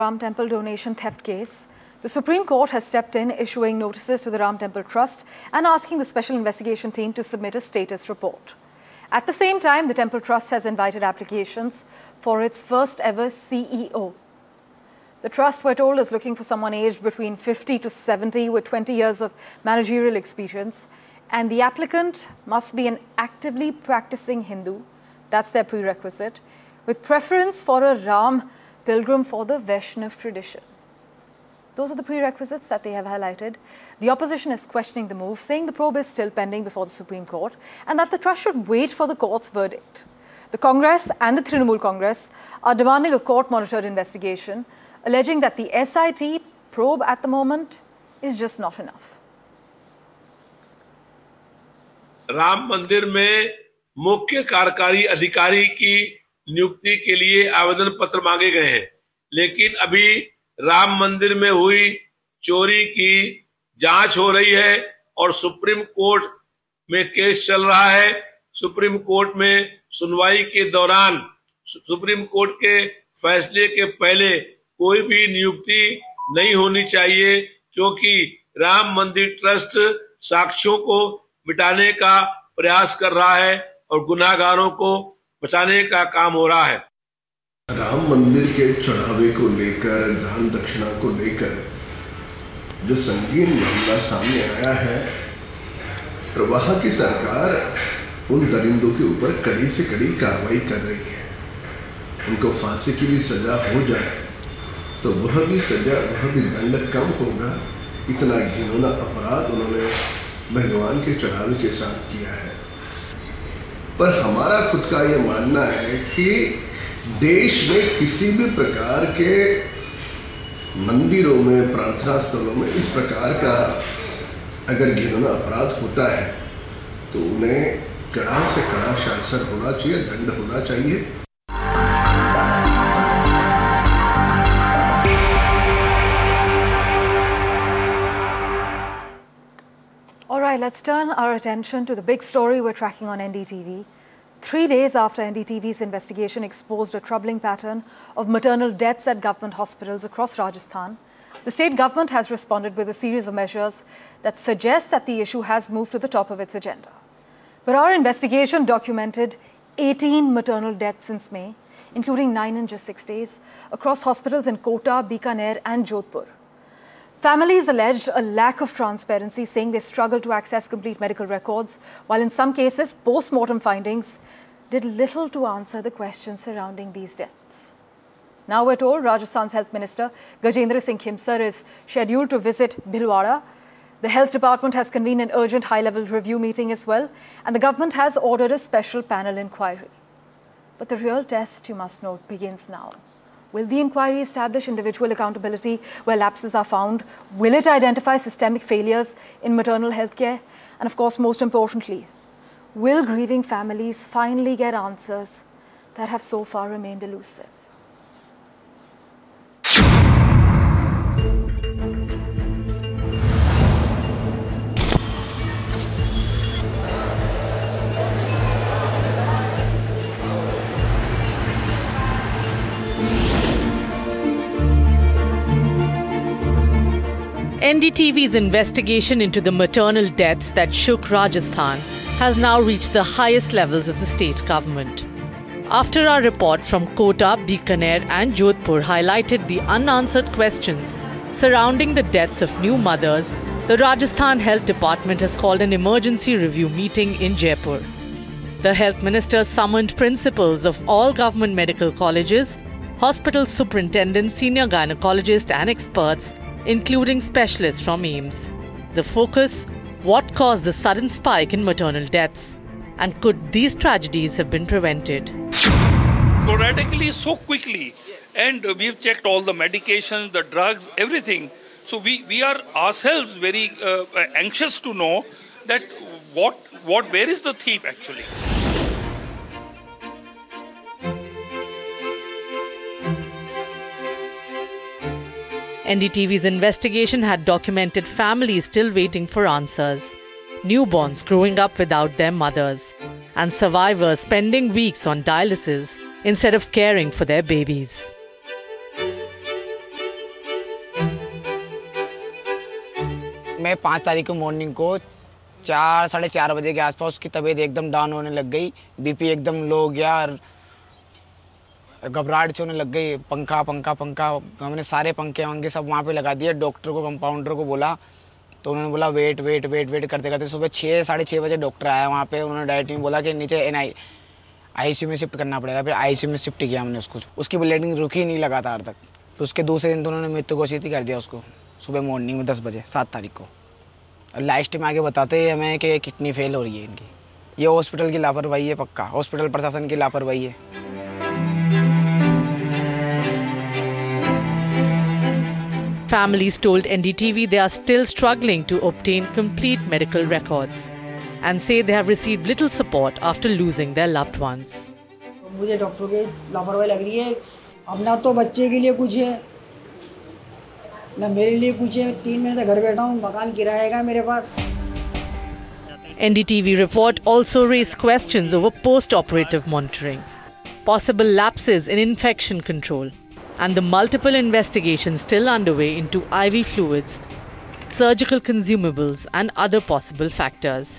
Ram Temple donation theft case, the Supreme Court has stepped in, issuing notices to the Ram Temple Trust and asking the Special Investigation Team to submit a status report. At the same time, the Temple Trust has invited applications for its first ever CEO. The Trust, we're told, is looking for someone aged between 50 to 70 with 20 years of managerial experience, and the applicant must be an actively practicing Hindu. That's their prerequisite, with preference for a Ram pilgrim for the Vaishnav tradition. Those are the prerequisites that they have highlighted. The opposition is questioning the move, saying the probe is still pending before the Supreme Court and that the trust should wait for the court's verdict. The Congress and the Trinamool Congress are demanding a court-monitored investigation, alleging that the SIT probe at the moment is just not enough. Ram मंदिर में मुख्य कार्यकारी अधिकारी की नियुक्ति के लिए आवेदन पत्र मांगे गए हैं, लेकिन अभी राम मंदिर में हुई चोरी की जांच हो रही है और सुप्रीम कोर्ट में केस चल रहा है। सुप्रीम कोर्ट में सुनवाई के दौरान सुप्रीम कोर्ट के फैसले के पहले कोई भी नियुक्ति नहीं होनी चाहिए, क्योंकि राम मंदिर ट्रस्ट साक्ष्यों को मिटाने का प्रयास कर रहा है और गुनाहगारों को बचाने का काम हो रहा है। राम मंदिर के चढ़ावे को लेकर, दान दक्षिणा को लेकर जो संगीन मामला सामने आया है, और वहां की सरकार उन दरिंदों के ऊपर कड़ी से कड़ी कार्रवाई कर रही है। उनको फांसी की भी सजा हो जाए तो वह भी सजा, वह भी दंड कम होगा। इतना घिनौना अपराध उन्होंने भगवान के चढ़ावे के साथ किया है। पर हमारा खुद का ये मानना है कि देश में किसी भी प्रकार के मंदिरों में, प्रार्थना स्थलों में इस प्रकार का अगर घिनौना अपराध होता है तो उन्हें कड़ा से कड़ा शासन होना चाहिए, दंड होना चाहिए। All right, let's turn our attention to the big story we're tracking on NDTV. 3 days after NDTV's investigation exposed a troubling pattern of maternal deaths at government hospitals across Rajasthan, the state government has responded with a series of measures that suggest that the issue has moved to the top of its agenda. But our investigation documented 18 maternal deaths since May, including 9 in just 6 days, across hospitals in Kota, Bikaner and Jodhpur. Families alleged a lack of transparency, saying they struggled to access complete medical records, while in some cases, post-mortem findings did little to answer the questions surrounding these deaths. Now we're told Rajasthan's Health Minister Gajendra Singh Khimsar is scheduled to visit Bhilwara. The Health Department has convened an urgent high-level review meeting as well, and the government has ordered a special panel inquiry. But the real test, you must note, begins now. Will the inquiry establish individual accountability where lapses are found? Will it identify systemic failures in maternal health care? And of course, most importantly, will grieving families finally get answers that have so far remained elusive? NDTV's investigation into the maternal deaths that shook Rajasthan has now reached the highest levels of the state government. After our report from Kota, Bikaner and Jodhpur highlighted the unanswered questions surrounding the deaths of new mothers, the Rajasthan Health Department has called an emergency review meeting in Jaipur. The Health Minister summoned principals of all government medical colleges, hospital superintendents, senior gynecologists and experts, including specialists from AIIMS. The focus: what caused the sudden spike in maternal deaths? And could these tragedies have been prevented? Sporadically, so quickly. And we've checked all the medications, the drugs, everything. So we are ourselves very anxious to know that where is the thief actually? NDTV's investigation had documented families still waiting for answers, newborns growing up without their mothers, and survivors spending weeks on dialysis instead of caring for their babies. मैं 5 तारीख को morning को 4 साढ़े 4 बजे के आसपास उसकी तबीयत एकदम डाउन होने लग गई, बीपी एकदम लो हो गया और घबराहट से होने लग गई। पंखा हमने सारे पंखे सब वहाँ पे लगा दिए। डॉक्टर को, कंपाउंडर को बोला तो उन्होंने बोला वेट करते करते सुबह 6 साढ़े 6 बजे डॉक्टर आया वहाँ पे। उन्होंने डायरेक्ट बोला कि नीचे आईसीयू में शिफ्ट करना पड़ेगा। फिर आईसीयू में शिफ्ट किया हमने उसको, उसकी ब्लीडिंग रुकी नहीं लगातार तक। तो उसके दूसरे दिन तो उन्होंने मृत्यु घोषित ही कर दिया उसको, सुबह मॉर्निंग में 10 बजे 7 तारीख को। और लास्ट में आगे बताते हैं हमें कि किडनी फेल हो रही है इनकी। ये हॉस्पिटल की लापरवाही है, पक्का हॉस्पिटल प्रशासन की लापरवाही है। Families told NDTV they are still struggling to obtain complete medical records and say they have received little support after losing their loved ones. मुझे डॉक्टर की लापरवाही लग रही है। अब ना तो बच्चे के लिए कुछ है ना मेरे लिए कुछ है। 3 महीने से घर बैठा हूँ, मकान किराया का मेरे पास। NDTV report also raised questions over post-operative monitoring, possible lapses in infection control, and the multiple investigations still underway into IV fluids, surgical consumables, and other possible factors.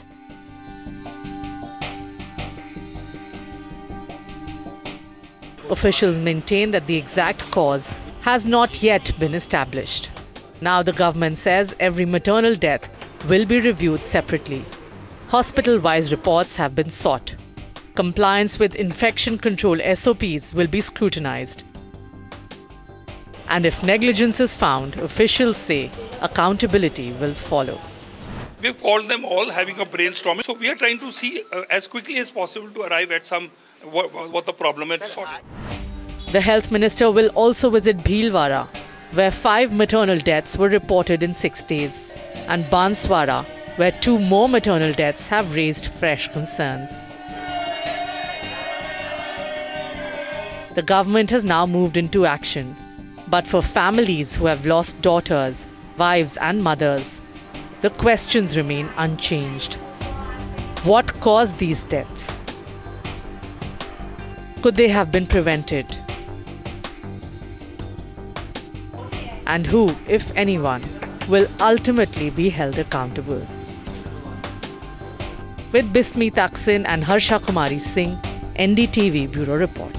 Officials maintain that the exact cause has not yet been established. Now the government says every maternal death will be reviewed separately. Hospital-wise reports have been sought. Compliance with infection control SOPs will be scrutinized. And if negligence is found, officials say accountability will follow. We've called them all, having a brainstorming. So we are trying to see as quickly as possible to arrive at what the problem is. The health minister will also visit Bhilwara, where 5 maternal deaths were reported in 6 days, and Banswara, where 2 more maternal deaths have raised fresh concerns. The government has now moved into action. But for families who have lost daughters, wives and mothers, the questions remain unchanged. What caused these deaths? Could they have been prevented? And who, if anyone, will ultimately be held accountable? With Bismi Taksin and Harsha Kumari Singh, NDTV Bureau Report.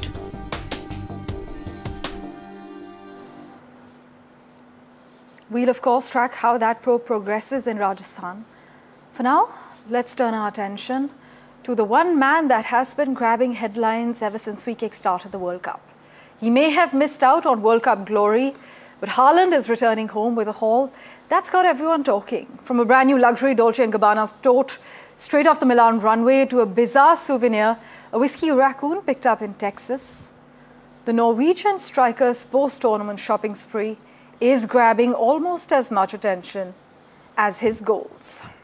We'll of course track how that probe progresses in Rajasthan. For now, let's turn our attention to the one man that has been grabbing headlines ever since we kick-started the World Cup. He may have missed out on World Cup glory, but Haaland is returning home with a haul that's got everyone talking. From a brand new luxury Dolce & Gabbana tote straight off the Milan runway to a bizarre souvenir, a whiskey raccoon picked up in Texas. The Norwegian striker's post-tournament shopping spree is grabbing almost as much attention as his goals.